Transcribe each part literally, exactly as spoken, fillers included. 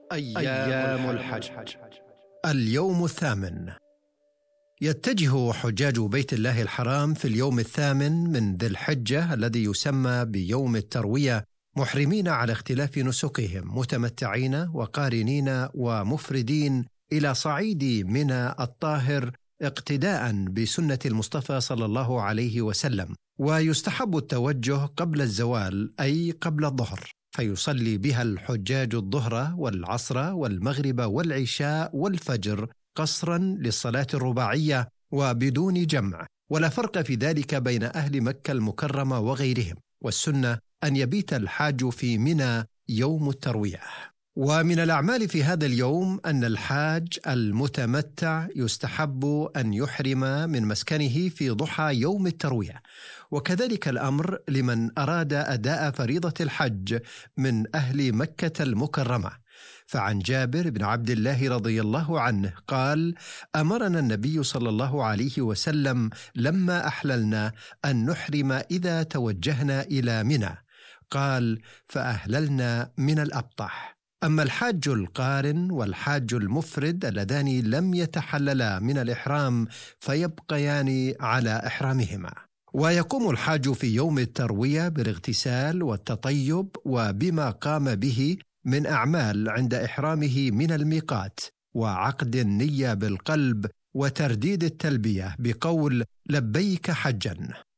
أيام الحج. اليوم الثامن. يتجه حجاج بيت الله الحرام في اليوم الثامن من ذي الحجة الذي يسمى بيوم التروية، محرمين على اختلاف نسكهم، متمتعين وقارنين ومفردين إلى صعيد منى الطاهر، اقتداء بسنة المصطفى صلى الله عليه وسلم. ويستحب التوجه قبل الزوال أي قبل الظهر، فيصلي بها الحجاج الظهر والعصر والمغرب والعشاء والفجر قصرا للصلاة الرباعية وبدون جمع، ولا فرق في ذلك بين أهل مكة المكرمة وغيرهم. والسنة أن يبيت الحاج في منى يوم التروية. ومن الأعمال في هذا اليوم أن الحاج المتمتع يستحب أن يحرم من مسكنه في ضحى يوم التروية، وكذلك الأمر لمن أراد أداء فريضة الحج من أهل مكة المكرمة. فعن جابر بن عبد الله رضي الله عنه قال: أمرنا النبي صلى الله عليه وسلم لما أحللنا أن نحرم إذا توجهنا إلى منى، قال: فأهللنا من الأبطح. أما الحاج القارن والحاج المفرد اللذان لم يتحللا من الإحرام فيبقيان على إحرامهما. ويقوم الحاج في يوم التروية بالاغتسال والتطيب وبما قام به من أعمال عند إحرامه من الميقات، وعقد النية بالقلب، وترديد التلبية بقول لبيك حجا.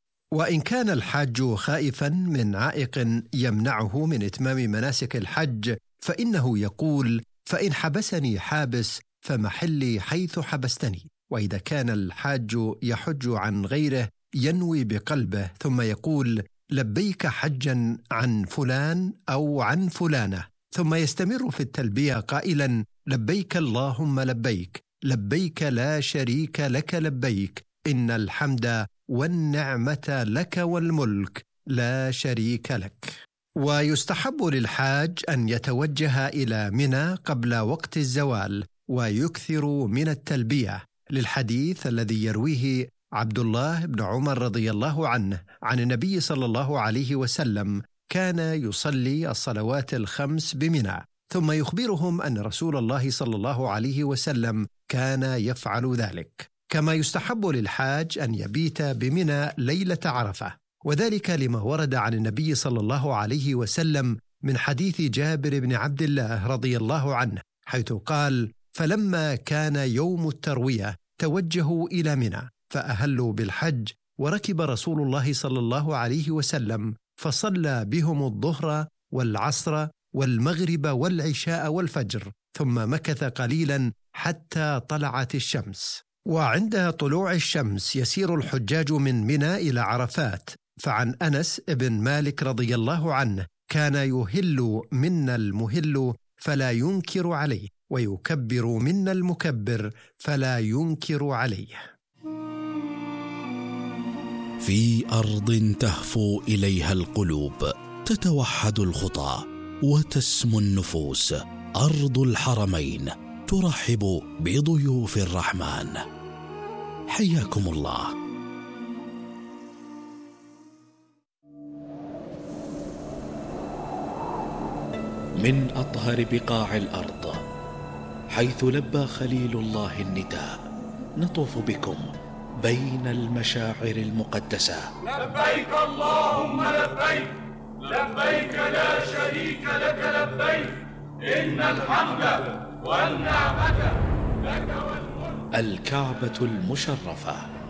وإن كان الحاج خائفا من عائق يمنعه من إتمام مناسك الحج فإنه يقول: فإن حبسني حابس فمحلي حيث حبستني. وإذا كان الحاج يحج عن غيره ينوي بقلبه ثم يقول لبيك حجا عن فلان أو عن فلانة، ثم يستمر في التلبية قائلا لبيك اللهم لبيك، لبيك لا شريك لك لبيك، إن الحمد والنعمة لك والملك لا شريك لك. ويستحب للحاج أن يتوجه إلى منى قبل وقت الزوال ويكثر من التلبية، للحديث الذي يرويه عبد الله بن عمر رضي الله عنه عن النبي صلى الله عليه وسلم: كان يصلي الصلوات الخمس بمنى، ثم يخبرهم أن رسول الله صلى الله عليه وسلم كان يفعل ذلك. كما يستحب للحاج أن يبيت بمنى ليلة عرفة، وذلك لما ورد عن النبي صلى الله عليه وسلم من حديث جابر بن عبد الله رضي الله عنه، حيث قال: فلما كان يوم التروية توجهوا إلى منى فأهلوا بالحج، وركب رسول الله صلى الله عليه وسلم فصلى بهم الظهر والعصر والمغرب والعشاء والفجر، ثم مكث قليلا حتى طلعت الشمس. وعند طلوع الشمس يسير الحجاج من منى إلى عرفات. فعن أنس بن مالك رضي الله عنه: كان يهل منا المهل فلا ينكر عليه، ويكبر منا المكبر فلا ينكر عليه. في أرض تهفو إليها القلوب، تتوحد الخطى وتسمو النفوس، أرض الحرمين ترحب بضيوف الرحمن. حياكم الله. من أطهر بقاع الأرض، حيث لبى خليل الله النداء، نطوف بكم بين المشاعر المقدسة. لبيك اللهم لبيك، لبيك لا شريك لك لبيك، إن الحمد والنعمة لك والملك. الكعبة المشرفة